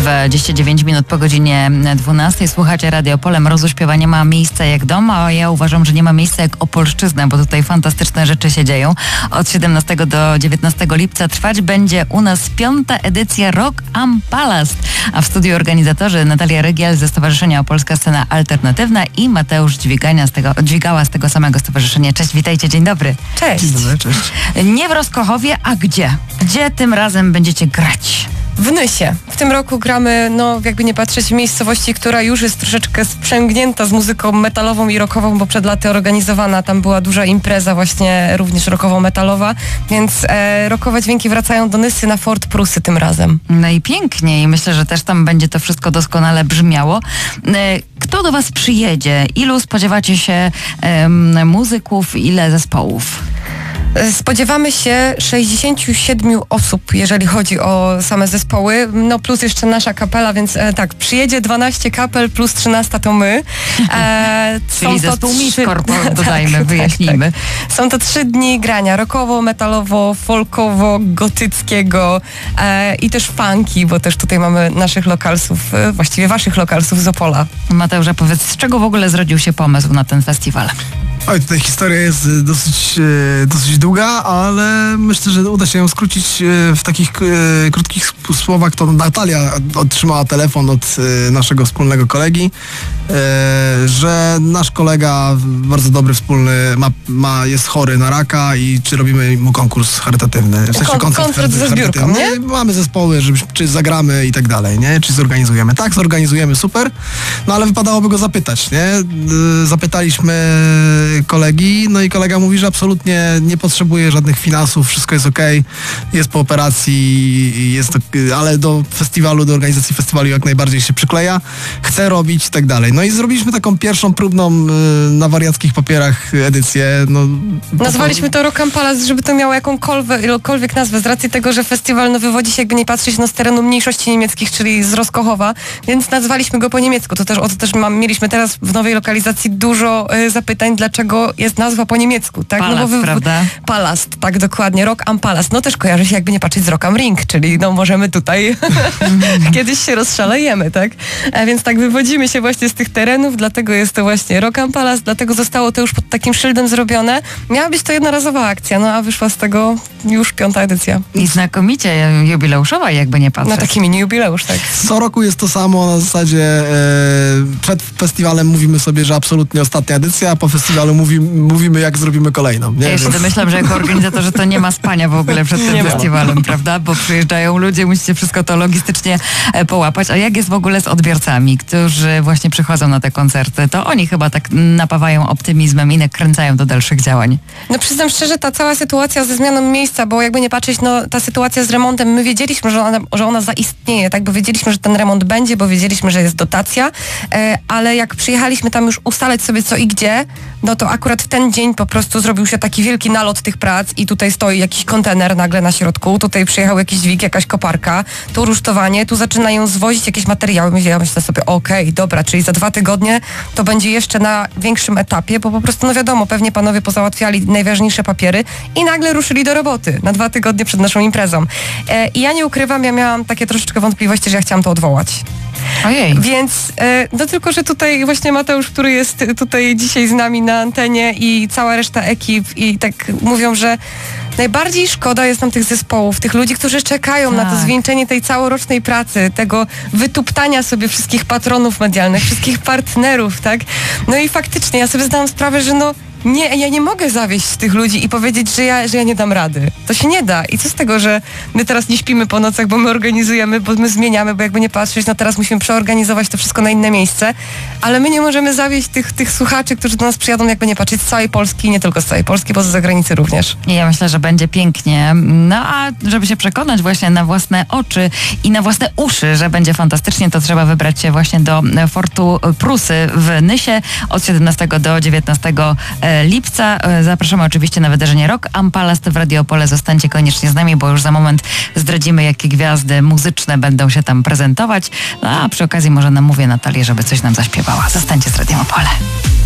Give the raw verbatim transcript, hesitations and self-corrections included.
dwadzieścia dziewięć minut po godzinie dwunastej. Słuchacie Radio Opole. Mrozu śpiewa nie ma miejsca jak doma, a ja uważam, że nie ma miejsca jak Opolszczyzna, bo tutaj fantastyczne rzeczy się dzieją. Od siedemnastego do dziewiętnastego lipca trwać będzie u nas piąta edycja Rock am Palast, a w studiu organizatorzy Natalia Rygiel ze Stowarzyszenia Opolska Scena Alternatywna i Mateusz Dźwigania z tego, Dźwigała z tego samego stowarzyszenia. Cześć, witajcie, dzień dobry. Cześć. Dzień dobry, cześć. Nie w Rozkochowie, a gdzie? Gdzie tym razem będziecie grać? W Nysie. W tym roku gramy, no jakby nie patrzeć, w miejscowości, która już jest troszeczkę sprzęgnięta z muzyką metalową i rockową, bo przed laty organizowana tam była duża impreza właśnie również rockowo-metalowa, więc e, rockowe dźwięki wracają do Nysy na Fort Prusy tym razem. No i pięknie i myślę, że też tam będzie to wszystko doskonale brzmiało. Kto do was przyjedzie? Ilu spodziewacie się um, muzyków? Ile zespołów? Spodziewamy się sześćdziesięciu siedmiu osób, jeżeli chodzi o same zespoły, no plus jeszcze nasza kapela, więc e, tak, przyjedzie dwanaście kapel plus trzynaście to my. E, Czyli zespół Miskor, dodajmy, tak, wyjaśnijmy. Tak, tak. Są to trzy dni grania rockowo, metalowo, folkowo, gotyckiego e, i też funky, bo też tutaj mamy naszych lokalsów, e, właściwie waszych lokalsów z Opola. Mateusz, powiedz, z czego w ogóle zrodził się pomysł na ten festiwal? Oj, tutaj historia jest dosyć, dosyć długa, ale myślę, że uda się ją skrócić w takich e, krótkich słowach. To Natalia otrzymała telefon od e, naszego wspólnego kolegi, e, że nasz kolega, bardzo dobry wspólny, ma, ma, jest chory na raka i czy robimy mu konkurs charytatywny. W sensie Kon- koncert, koncert ze zbiórką, nie? Mamy zespoły, żeby, czy zagramy i tak dalej, nie? Czy zorganizujemy. Tak, zorganizujemy, super. No ale wypadałoby go zapytać, nie? Zapytaliśmy kolegi, no i kolega mówi, że absolutnie nie potrzebuje żadnych finansów, wszystko jest okej, okay, jest po operacji, jest to, ale do festiwalu, do organizacji festiwalu jak najbardziej się przykleja, chce robić i tak dalej. No i zrobiliśmy taką pierwszą próbną na wariackich papierach edycję. No, Nazwaliśmy to Rock am Palast, żeby to miało jakąkolwiek nazwę, z racji tego, że festiwal no, wywodzi się, jakby nie patrzeć, no, z terenu mniejszości niemieckich, czyli z Roskochowa, więc nazwaliśmy go po niemiecku. To też, o to też mam, mieliśmy teraz w nowej lokalizacji dużo y, zapytań, dlaczego jest nazwa po niemiecku, tak? Palast, no bo wy, prawda? Palast, tak, dokładnie. Rock am Palast. No też kojarzy się, jakby nie patrzeć, z Rock am Ring, czyli no możemy tutaj kiedyś się rozszalejemy, tak? A więc tak wywodzimy się właśnie z tych terenów, dlatego jest to właśnie Rock am Palast, dlatego zostało to już pod takim szyldem zrobione. Miała być to jednorazowa akcja, no a wyszła z tego już piąta edycja. I znakomicie jubileuszowa, jakby nie patrzeć. Na taki mini jubileusz, tak. Co roku jest to samo, na zasadzie e, przed festiwalem mówimy sobie, że absolutnie ostatnia edycja, a po festiwalu mówi, mówimy, jak zrobimy kolejną. Nie? Ja jeszcze domyślam, że jako organizatorzy to nie ma spania w ogóle przed tym nie festiwalem, prawda? Bo przyjeżdżają ludzie, musicie wszystko to logistycznie e, połapać. A jak jest w ogóle z odbiorcami, którzy właśnie przychodzą na te koncerty? To oni chyba tak napawają optymizmem i nakręcają do dalszych działań. No przyznam szczerze, ta cała sytuacja ze zmianą miejsca, bo jakby nie patrzeć, no ta sytuacja z remontem, my wiedzieliśmy, że ona, że ona zaistnieje, tak? Bo wiedzieliśmy, że ten remont będzie, bo wiedzieliśmy, że jest dotacja, e, ale jak przyjechaliśmy tam już ustalać sobie co i gdzie, no to akurat w ten dzień po prostu zrobił się taki wielki nalot tych prac i tutaj stoi jakiś kontener nagle na środku, tutaj przyjechał jakiś dźwig, jakaś koparka, tu rusztowanie, tu zaczynają zwozić jakieś materiały. Ja myślę sobie, okej, okay, dobra, czyli za dwa tygodnie to będzie jeszcze na większym etapie, bo po prostu, no wiadomo, pewnie panowie pozałatwiali najważniejsze papiery i nagle ruszyli do roboty na dwa tygodnie przed naszą imprezą. E, I ja nie ukrywam, ja miałam takie troszeczkę wątpliwości, że ja chciałam to odwołać. Ojej. Więc, e, no tylko, że tutaj właśnie Mateusz, który jest tutaj dzisiaj z nami na antenie i cała reszta ekip i tak mówią, że najbardziej szkoda jest nam tych zespołów, tych ludzi, którzy czekają tak. na to zwieńczenie tej całorocznej pracy, tego wytuptania sobie wszystkich patronów medialnych, wszystkich partnerów, tak? No i faktycznie ja sobie zdałam sprawę, że no nie, ja nie mogę zawieść tych ludzi i powiedzieć, że ja, że ja nie dam rady. To się nie da. I co z tego, że my teraz nie śpimy po nocach, bo my organizujemy, bo my zmieniamy, bo jakby nie patrzeć, no teraz musimy przeorganizować to wszystko na inne miejsce, ale my nie możemy zawieść tych, tych słuchaczy, którzy do nas przyjadą, jakby nie patrzeć, z całej Polski, nie tylko z całej Polski, bo z zagranicy również. I ja myślę, że będzie pięknie. No a żeby się przekonać właśnie na własne oczy i na własne uszy, że będzie fantastycznie, to trzeba wybrać się właśnie do Fortu Prusy w Nysie od siedemnastego do dziewiętnastego lipca. Zapraszamy oczywiście na wydarzenie Rock am Palast w Radio Opole. Zostańcie koniecznie z nami, bo już za moment zdradzimy, jakie gwiazdy muzyczne będą się tam prezentować. No, a przy okazji może namówię Natalię, żeby coś nam zaśpiewała. Zostańcie z Radiem Opole.